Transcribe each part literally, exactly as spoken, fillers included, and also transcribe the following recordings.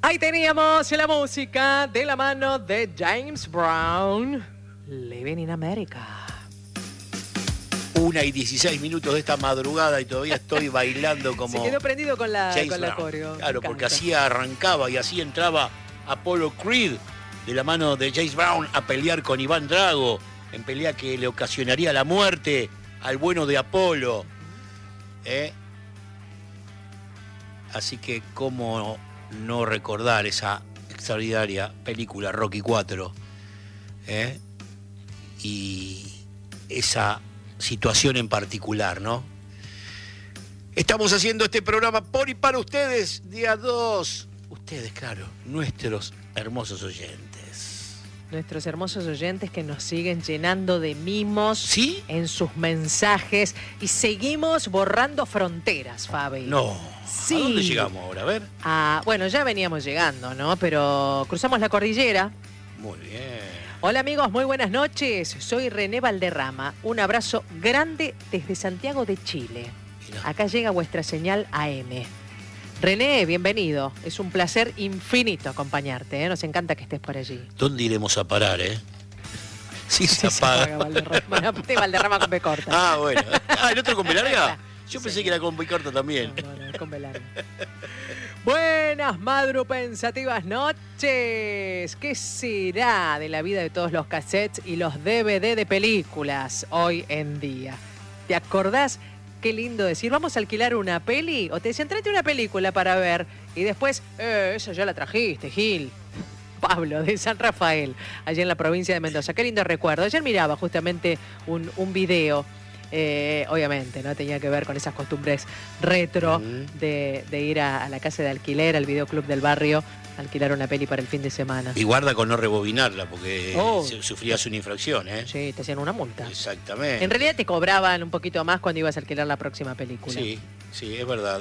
Ahí teníamos la música de la mano de James Brown, Living in America. Una y dieciséis minutos de esta madrugada y todavía estoy bailando como... Se quedó prendido con la, James con la Brown. coreo. Claro, porque así arrancaba y así entraba Apollo Creed de la mano de James Brown a pelear con Iván Drago, en pelea que le ocasionaría la muerte al bueno de Apolo. ¿Eh? Así que cómo no recordar esa extraordinaria película Rocky cuatro, ¿eh? Y esa situación en particular, ¿no? Estamos haciendo este programa por y para ustedes, día dos. Ustedes, claro, nuestros hermosos oyentes. Nuestros hermosos oyentes que nos siguen llenando de mimos, ¿sí?, en sus mensajes. Y seguimos borrando fronteras, Fabi. No. Sí. ¿A dónde llegamos ahora? A ver. Ah, bueno, ya veníamos llegando, ¿no? Pero cruzamos la cordillera. Muy bien. Hola amigos, muy buenas noches. Soy René Valderrama. Un abrazo grande desde Santiago de Chile. Mirá. Acá llega vuestra señal A M. René, bienvenido. Es un placer infinito acompañarte, ¿eh? Nos encanta que estés por allí. ¿Dónde iremos a parar, eh? Sí, se Sí, apaga. se apaga Valderrama. No, este Valderrama con B corta. Ah, bueno. Ah, ¿el otro con B larga? Yo pensé Sí. que era con B corta también. No, no, no, con B larga. Buenas madrupensativas noches. ¿Qué será de la vida de todos los cassettes y los D V D de películas hoy en día? ¿Te acordás? Qué lindo decir, vamos a alquilar una peli, o te decían, tráete una película para ver, y después, eh, esa ya la trajiste, Gil. Pablo, de San Rafael, allá en la provincia de Mendoza. Qué lindo recuerdo. Ayer miraba justamente un, un video, eh, obviamente, ¿no? Tenía que ver con esas costumbres retro Uh-huh. de, de ir a, a la casa de alquiler, al videoclub del barrio, alquilar una peli para el fin de semana. Y guarda con no rebobinarla, porque Oh. se- sufrías una infracción, ¿eh? Sí, te hacían una multa. Exactamente. En realidad te cobraban un poquito más cuando ibas a alquilar la próxima película. Sí, sí, es verdad.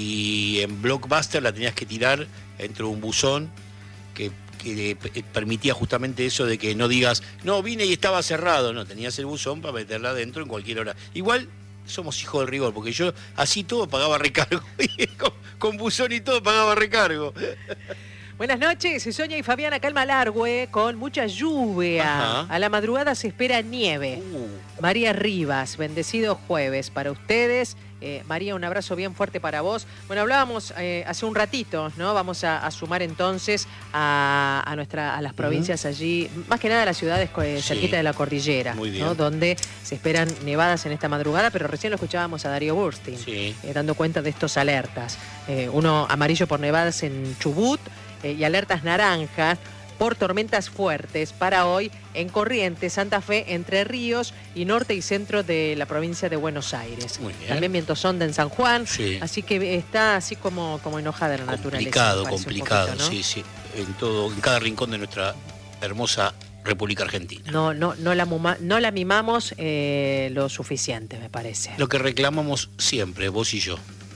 Y en Blockbuster la tenías que tirar dentro de un buzón que, que p- permitía justamente eso de que no digas, no, vine y estaba cerrado. No, tenías el buzón para meterla adentro en cualquier hora. Igual somos hijos del rigor, porque yo así todo pagaba recargo. con, con buzón y todo pagaba recargo. Buenas noches, Sonia y Fabiana Calma Largue, con mucha lluvia. Ajá. A la madrugada se espera nieve. Uh, María Rivas, bendecido jueves para ustedes. Eh, María, un abrazo bien fuerte para vos. Bueno, hablábamos eh, hace un ratito, ¿no? Vamos a, a sumar entonces a, a, nuestra, a las provincias uh-huh. allí, más que nada a las ciudades eh, Sí. cerquita de la cordillera, Muy bien. ¿no? Donde se esperan nevadas en esta madrugada, pero recién lo escuchábamos a Darío Burstein, sí. eh, dando cuenta de estos alertas. Eh, uno amarillo por nevadas en Chubut eh, y alertas naranjas por tormentas fuertes para hoy en Corrientes, Santa Fe, Entre Ríos y norte y centro de la provincia de Buenos Aires. Muy bien. También vientos onda en San Juan, Sí. así que está así como, como enojada la naturaleza. Complicado, me parece un complicado, poquito, ¿no? sí, sí. En todo, en cada rincón de nuestra hermosa República Argentina. No, no, no, la, muma, no la mimamos eh, lo suficiente, me parece. Lo que reclamamos siempre, vos y yo.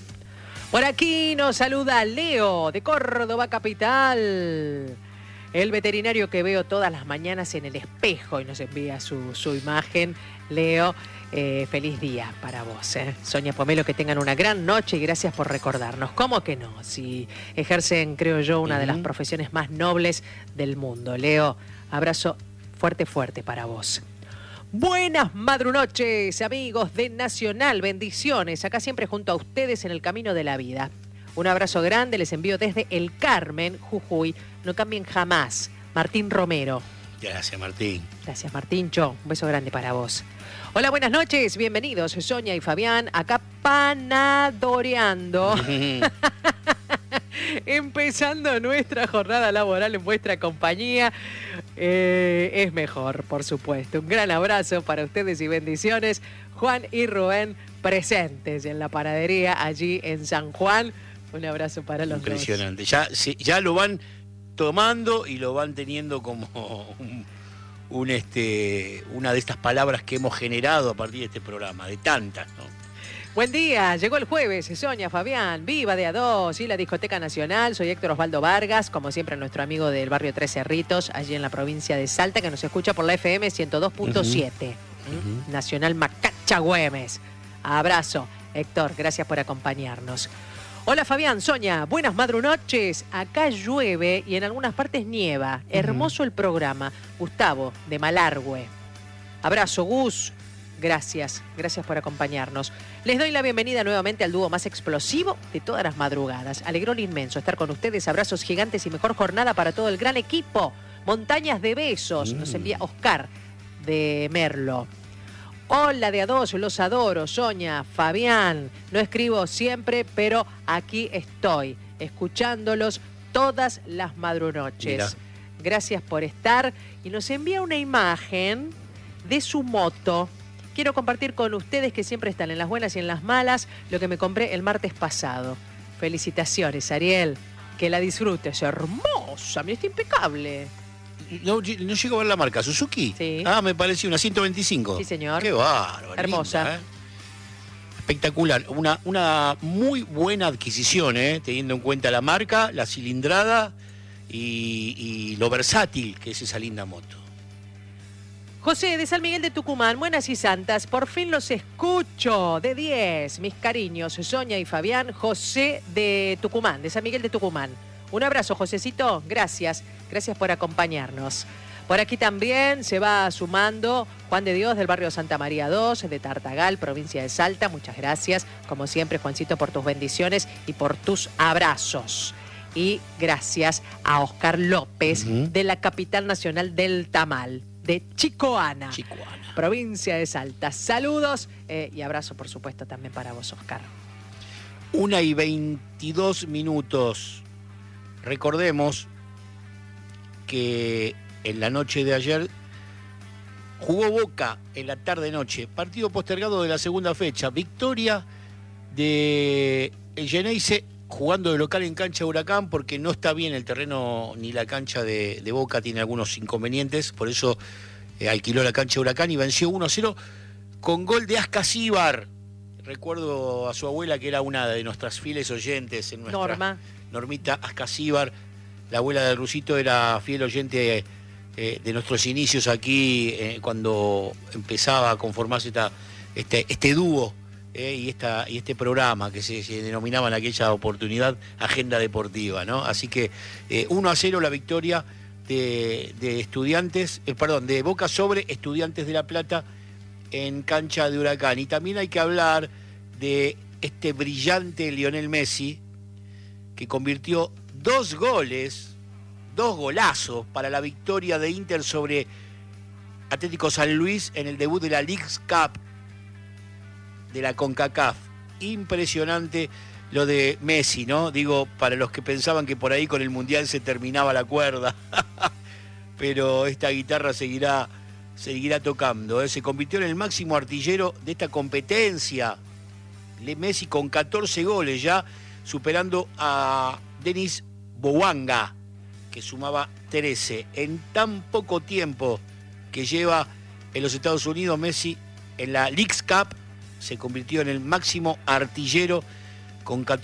Por aquí nos saluda Leo, de Córdoba Capital. El veterinario que veo todas las mañanas en el espejo y nos envía su, su imagen. Leo, eh, feliz día para vos. ¿eh? Sonia Pomelo, que tengan una gran noche y gracias por recordarnos. ¿Cómo que no? Si ejercen, creo yo, una uh-huh. de las profesiones más nobles del mundo. Leo, abrazo fuerte, fuerte para vos. Buenas madrunoches, amigos de Nacional. Bendiciones. Acá siempre junto a ustedes en el camino de la vida. Un abrazo grande, les envío desde El Carmen, Jujuy. No cambien jamás. Martín Romero. Gracias, Martín. Gracias, Martín. Cho, un beso grande para vos. Hola, buenas noches. Bienvenidos, Sonia y Fabián. Acá panadoreando. Empezando nuestra jornada laboral en vuestra compañía. Eh, es mejor, por supuesto. Un gran abrazo para ustedes y bendiciones. Juan y Rubén presentes en la panadería allí en San Juan. Un abrazo para los Impresionante. Ya, sí, ya lo van tomando y lo van teniendo como un, un este, una de estas palabras que hemos generado a partir de este programa, de tantas, ¿no? Buen día, llegó el jueves, Sonia, Fabián, viva de a dos y la Discoteca Nacional. Soy Héctor Osvaldo Vargas, como siempre nuestro amigo del barrio Tres Cerritos, allí en la provincia de Salta, que nos escucha por la F M ciento dos punto siete. Uh-huh. Nacional Macacha Güemes. Abrazo, Héctor, gracias por acompañarnos. Hola Fabián, Sonia, buenas madrunoches. Acá llueve y en algunas partes nieva. Uh-huh. Hermoso el programa. Gustavo, de Malargüe. Abrazo, Gus. Gracias, gracias por acompañarnos. Les doy la bienvenida nuevamente al dúo más explosivo de todas las madrugadas. Alegrón inmenso estar con ustedes. Abrazos gigantes y mejor jornada para todo el gran equipo. Montañas de besos. Mm. Nos envía Oscar de Merlo. Hola de a dos, los adoro, Sonia, Fabián. No escribo siempre, pero aquí estoy, escuchándolos todas las madrunoches. Mira. Gracias por estar. Y nos envía una imagen de su moto. Quiero compartir con ustedes que siempre están en las buenas y en las malas lo que me compré el martes pasado. Felicitaciones, Ariel. Que la disfrutes. Hermosa, mira, está impecable. No, no llego a ver la marca. ¿Suzuki? Sí. Ah, me pareció una ciento veinticinco. Sí, señor. Qué bárbaro. Hermosa. Linda, ¿eh? Espectacular. Una, una muy buena adquisición, ¿eh? Teniendo en cuenta la marca, la cilindrada y, y lo versátil que es esa linda moto. José, de San Miguel de Tucumán, buenas y santas, por fin los escucho, de diez, mis cariños, Sonia y Fabián, José de Tucumán, de San Miguel de Tucumán. Un abrazo, Josecito, gracias, gracias por acompañarnos. Por aquí también se va sumando Juan de Dios del barrio Santa María dos, de Tartagal, provincia de Salta, muchas gracias, como siempre, Juancito, por tus bendiciones y por tus abrazos. Y gracias a Oscar López, uh-huh. de la capital nacional del tamal, de Chicoana, Chicoana, provincia de Salta. Saludos eh, y abrazo, por supuesto, también para vos, Oscar. Una y veintidós minutos. Recordemos que en la noche de ayer jugó Boca en la tarde-noche. Partido postergado de la segunda fecha. Victoria de el Geneise jugando de local en cancha de Huracán porque no está bien el terreno ni la cancha de, de Boca, tiene algunos inconvenientes, por eso eh, alquiló la cancha de Huracán y venció uno a cero con gol de Ascasíbar. Recuerdo a su abuela que era una de nuestras fieles oyentes en nuestra Norma. Normita Ascasíbar, la abuela del Rusito era fiel oyente eh, de nuestros inicios aquí eh, cuando empezaba a conformarse esta, este, este dúo. Eh, y, esta, y este programa que se, se denominaba en aquella oportunidad Agenda Deportiva, ¿no? Así que eh, uno a cero la victoria de, de estudiantes, eh, perdón, de Boca sobre Estudiantes de La Plata en cancha de Huracán. Y también hay que hablar de este brillante Lionel Messi, que convirtió dos goles, dos golazos para la victoria de Inter sobre Atlético San Luis en el debut de la Leagues Cup de la CONCACAF. Impresionante lo de Messi, ¿no? Digo, para los que pensaban que por ahí con el Mundial se terminaba la cuerda, pero esta guitarra seguirá, seguirá tocando, ¿eh? Se convirtió en el máximo artillero de esta competencia. Messi con catorce goles ya, superando a Denis Bouanga, que sumaba trece. En tan poco tiempo que lleva en los Estados Unidos, Messi en la Leagues Cup se convirtió en el máximo artillero con catorce